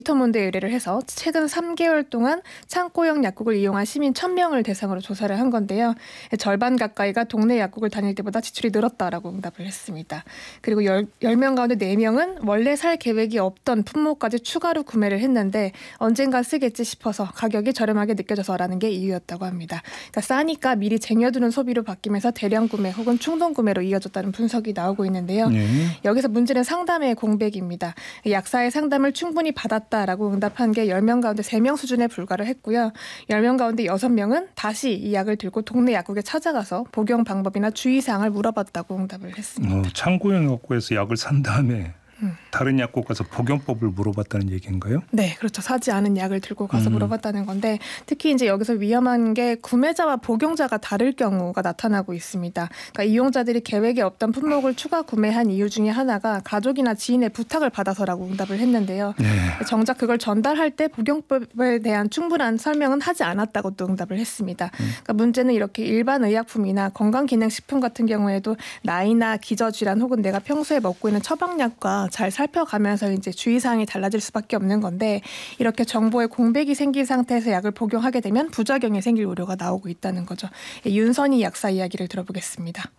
리터몬드에 의뢰를 해서 최근 3개월 동안 창고형 약국을 이용한 시민 1,000명을 대상으로 조사를 한 건데요. 절반 가까이가 동네 약국을 다닐 때보다 지출이 늘었다라고 응답을 했습니다. 그리고 10명 가운데 4명은 원래 살 계획이 없던 품목까지 추가로 구매를 했는데 언젠가 쓰겠지 싶어서 가격이 저렴하게 느껴져서라는 게 이유였다고 합니다. 그러니까 싸니까 미리 쟁여두는 소비로 바뀌면서 대량 구매 혹은 충동 구매로 이어졌다는 분석이 나오고 있는데요. 여기서 문제는 상담의 공백입니다. 약사의 상담을 충분히 받았다라고 응답한 게 10명 가운데 3명 수준에 불과를 했고요. 10명 가운데 6명은 다시 이 약을 들고 동네 약국에 찾아가서 복용 방법이나 주의사항을 물어봤다고 응답을 했습니다. 창고형 약국에서 약을 산 다음에 다른 약국 가서 복용법을 물어봤다는 얘기인가요? 네, 그렇죠. 사지 않은 약을 들고 가서 물어봤다는 건데 특히 이제 여기서 위험한 게 구매자와 복용자가 다를 경우가 나타나고 있습니다. 그러니까 이용자들이 계획에 없던 품목을 추가 구매한 이유 중에 하나가 가족이나 지인의 부탁을 받아서라고 응답을 했는데요. 정작 그걸 전달할 때 복용법에 대한 충분한 설명은 하지 않았다고 또 응답을 했습니다. 그러니까 문제는 이렇게 일반 의약품이나 건강기능식품 같은 경우에도 나이나 기저질환 혹은 내가 평소에 먹고 있는 처방약과 잘 살펴가면서 이제 주의사항이 달라질 수밖에 없는 건데 이렇게 정보에 공백이 생긴 상태에서 약을 복용하게 되면 부작용이 생길 우려가 나오고 있다는 거죠. 윤선희 약사 이야기를 들어보겠습니다.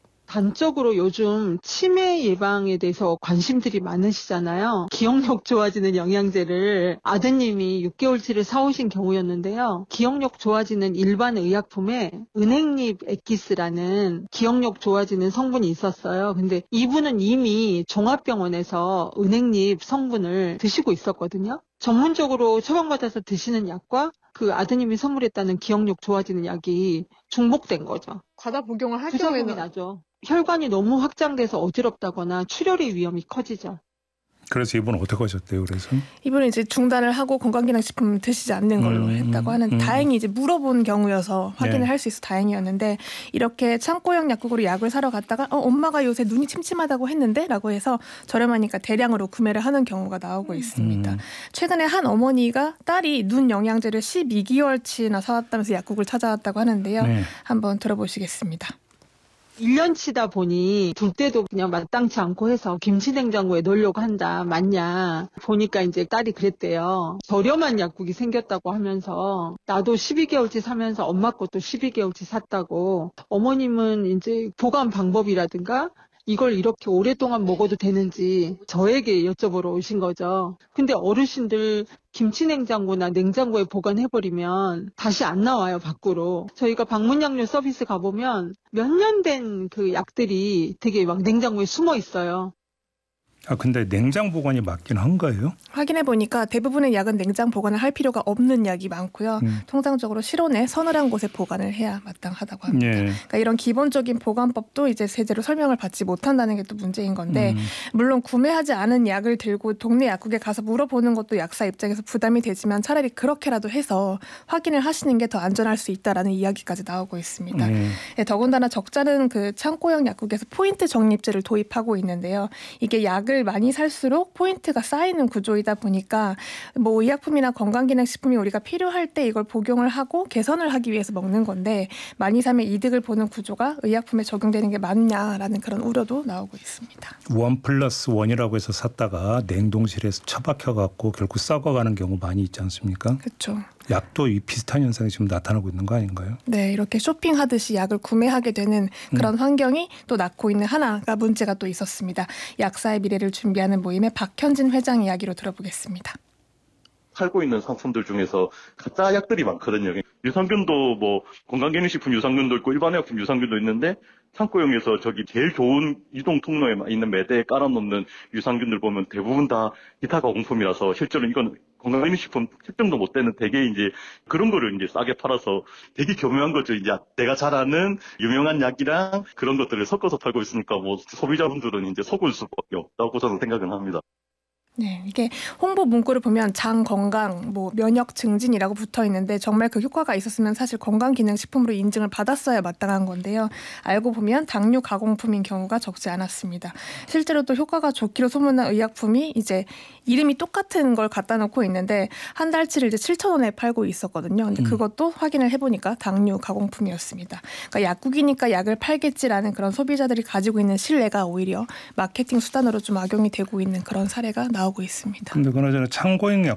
단적으로 요즘 치매 예방에 대해서 관심들이 많으시잖아요. 기억력 좋아지는 영양제를 아드님이 6개월치를 사오신 경우였는데요. 기억력 좋아지는 일반 의약품에 은행잎 엑기스라는 기억력 좋아지는 성분이 있었어요. 근데 이분은 이미 종합병원에서 은행잎 성분을 드시고 있었거든요. 전문적으로 처방받아서 드시는 약과 그 아드님이 선물했다는 기억력 좋아지는 약이 중복된 거죠. 과다 복용을 할 부작용이 경우에는 나죠. 혈관이 너무 확장돼서 어지럽다거나 출혈의 위험이 커지죠. 그래서 이분은 어떻게 하셨대요? 그래서 이분은 이제 중단을 하고 건강기능식품 드시지 않는 걸로 했다고 하는데 다행히 이제 물어본 경우여서 확인을 할 수 있어 다행이었는데 이렇게 창고형 약국으로 약을 사러 갔다가 엄마가 요새 눈이 침침하다고 했는데 라고 해서 저렴하니까 대량으로 구매를 하는 경우가 나오고 있습니다. 최근에 한 어머니가 딸이 눈 영양제를 12개월치나 사왔다면서 약국을 찾아왔다고 하는데요. 한번 들어보시겠습니다. 1년치다 보니 둘 때도 그냥 마땅치 않고 해서 김치냉장고에 넣으려고 한다. 맞냐. 보니까 이제 딸이 그랬대요. 저렴한 약국이 생겼다고 하면서 나도 12개월치 사면서 엄마 것도 12개월치 샀다고. 어머님은 이제 보관 방법이라든가 이걸 이렇게 오랫동안 먹어도 되는지 저에게 여쭤보러 오신 거죠. 근데 어르신들 김치냉장고나 냉장고에 보관해버리면 다시 안 나와요, 밖으로. 저희가 방문양료 서비스 가보면 몇 년 된 그 약들이 되게 막 냉장고에 숨어 있어요. 근데 냉장 보관이 맞긴 한가요? 확인해 보니까 대부분의 약은 냉장 보관을 할 필요가 없는 약이 많고요. 통상적으로 실온에 서늘한 곳에 보관을 해야 마땅하다고 합니다. 그러니까 이런 기본적인 보관법도 이제 제대로 설명을 받지 못한다는 게 또 문제인 건데 물론 구매하지 않은 약을 들고 동네 약국에 가서 물어보는 것도 약사 입장에서 부담이 되지만 차라리 그렇게라도 해서 확인을 하시는 게 더 안전할 수 있다라는 이야기까지 나오고 있습니다. 더군다나 적자는 그 창고형 약국에서 포인트 적립제를 도입하고 있는데요. 이게 약을 많이 살수록 포인트가 쌓이는 구조이다 보니까 뭐 의약품이나 건강기능식품이 우리가 필요할 때 이걸 복용을 하고 개선을 하기 위해서 먹는 건데 많이 사면 이득을 보는 구조가 의약품에 적용되는 게 맞냐라는 그런 우려도 나오고 있습니다. 1+1이라고 해서 샀다가 냉동실에서 처박혀갖고 결국 썩어가는 경우 많이 있지 않습니까? 그렇죠. 약도 이 비슷한 현상이 지금 나타나고 있는 거 아닌가요? 네, 이렇게 쇼핑하듯이 약을 구매하게 되는 그런 환경이 또 낳고 있는 하나가 문제가 또 있었습니다. 약사의 미래를 준비하는 모임의 박현진 회장 이야기로 들어보겠습니다. 팔고 있는 상품들 중에서 가짜 약들이 많거든요. 유산균도 뭐 건강기능식품 유산균도 있고 일반 의약품 유산균도 있는데 창고형에서 저기 제일 좋은 이동 통로에 있는 매대에 깔아놓는 유산균들 보면 대부분 다 기타 가공품이라서 실제로 이건 건강기능식품 측정도 못 되는 되게 이제 그런 거를 이제 싸게 팔아서 되게 교묘한 거죠. 이제 내가 잘 아는 유명한 약이랑 그런 것들을 섞어서 팔고 있으니까 뭐 소비자분들은 이제 속을 수밖에 없다고 저는 생각은 합니다. 네, 이게 홍보 문구를 보면 장 건강, 뭐 면역 증진이라고 붙어 있는데 정말 그 효과가 있었으면 사실 건강기능식품으로 인증을 받았어야 마땅한 건데요. 알고 보면 당류 가공품인 경우가 적지 않았습니다. 실제로 또 효과가 좋기로 소문난 의약품이 이제 이름이 똑같은 걸 갖다 놓고 있는데 한 달치를 이제 7,000원에 팔고 있었거든요. 근데 그것도 확인을 해보니까 당류 가공품이었습니다. 그러니까 약국이니까 약을 팔겠지라는 그런 소비자들이 가지고 있는 신뢰가 오히려 마케팅 수단으로 좀 악용이 되고 있는 그런 사례가 나오고 나오고 있습니다. 근데 그나저나 창고용